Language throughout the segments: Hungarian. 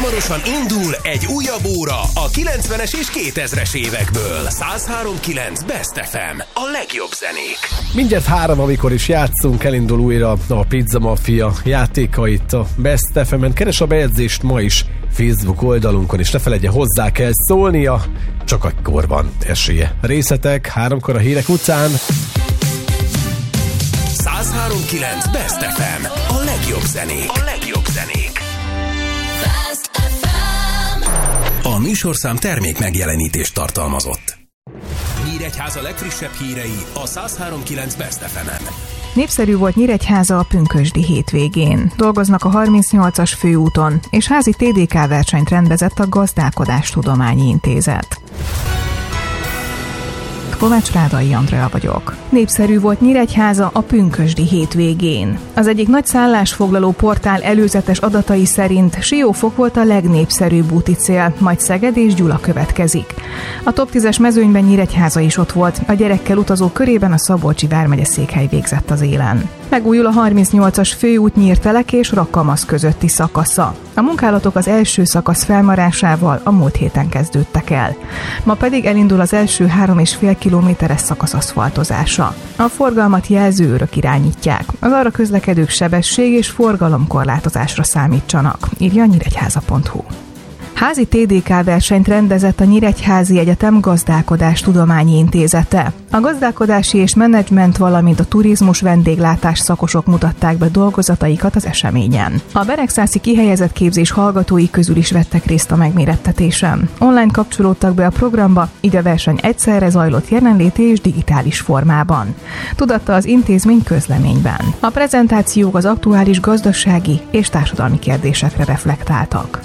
Hamarosan indul egy újabb óra a 90-es és 2000-es évekből. 103.9 Best FM. A legjobb zenék. Mindjárt 3, amikor is játszunk, elindul újra a Pizza Mafia játékait a Best FM-en. Keres a bejegyzést ma is Facebook oldalunkon, és ne feledje, hozzá kell szólnia, csak akkor van esélye. Részletek 3-kor a hírek után. 103.9 Best FM. A legjobb zenék. A legjobb zenék. A műsorszám termék megjelenítést tartalmazott. Nyíregyháza legfrissebb hírei a 103.9 Best FM-en. Népszerű volt Nyíregyháza a pünkösdi hétvégén. Dolgoznak a 38-as főúton, és házi TDK versenyt rendezett a Gazdálkodástudományi Intézet. Kovács Rádai Andrea vagyok. Népszerű volt Nyíregyháza a pünkösdi hétvégén. Az egyik nagy szállásfoglaló portál előzetes adatai szerint Siófok volt a legnépszerűbb úti cél, majd Szeged és Gyula következik. A top 10-es mezőnyben Nyíregyháza is ott volt, a gyerekkel utazók körében a Szabolcsi vármegyeszékhely végzett az élen. Megújul a 38-as főút Nyírtelek és Rakamasz közötti szakasza. A munkálatok az első szakasz felmarásával a múlt héten kezdődtek el. Ma pedig elindul az első 3,5 kilométeres szakasz aszfaltozása. A forgalmat jelzőőrök irányítják. Az arra közlekedők sebesség és forgalomkorlátozásra számítsanak, írja a nyíregyháza.hu. Házi TDK versenyt rendezett a Nyíregyházi Egyetem Gazdálkodástudományi Intézete. A gazdálkodási és menedzsment, valamint a turizmus vendéglátás szakosok mutatták be dolgozataikat az eseményen. A beregszászi kihelyezett képzés hallgatói közül is vettek részt a megmérettetésen. Online kapcsolódtak be a programba, így a verseny egyszerre zajlott jelenléti és digitális formában. Tudatta az intézmény közleményben. A prezentációk az aktuális gazdasági és társadalmi kérdésekre reflektáltak.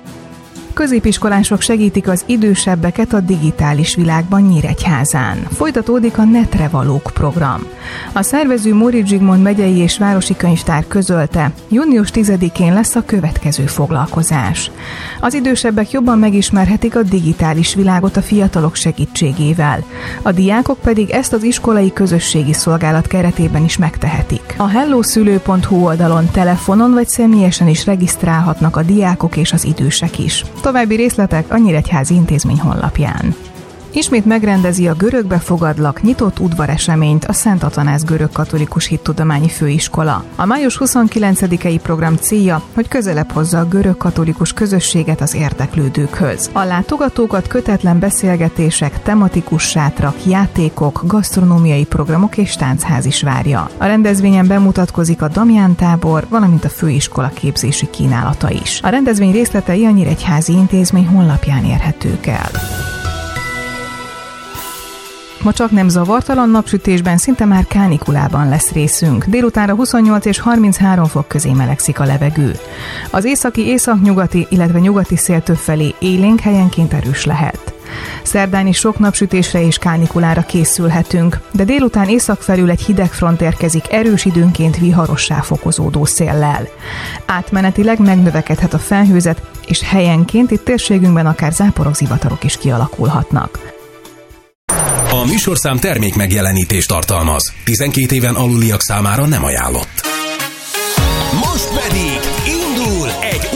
Középiskolások segítik az idősebbeket a digitális világban Nyíregyházán. Folytatódik a Netre Valók program. A szervező Móricz Zsigmond megyei és városi könyvtár közölte, június 10-én lesz a következő foglalkozás. Az idősebbek jobban megismerhetik a digitális világot a fiatalok segítségével. A diákok pedig ezt az iskolai közösségi szolgálat keretében is megtehetik. A helloszülő.hu oldalon telefonon vagy személyesen is regisztrálhatnak a diákok és az idősek is. További részletek a Nyíregyházi Intézmény honlapján. Ismét megrendezi a Görögbe fogadlak nyitott udvareseményt a Szent Atanász Görögkatolikus Hittudományi Főiskola. A május 29-i program célja, hogy közelebb hozza a görögkatolikus közösséget az érdeklődőkhöz. A látogatókat kötetlen beszélgetések, tematikus sátrak, játékok, gasztronómiai programok és táncház is várja. A rendezvényen bemutatkozik a Damján tábor, valamint a főiskola képzési kínálata is. A rendezvény részletei a Nyíregyházi Intézmény honlapján érhetők el. Ma csak nem zavartalan napsütésben, szinte már kánikulában lesz részünk. Délutánra 28 és 33 fok közé melegszik a levegő. Az északi, északnyugati, illetve nyugati szél többfelé élénk, helyenként erős lehet. Szerdán is sok napsütésre és kánikulára készülhetünk, de délután észak felül egy hideg front érkezik erős időnként viharossá fokozódó széllel. Átmenetileg megnövekedhet a felhőzet, és helyenként itt térségünkben akár záporok, zivatarok is kialakulhatnak. A műsorszám termék megjelenítést tartalmaz. 12 éven aluliak számára nem ajánlott. Most pedig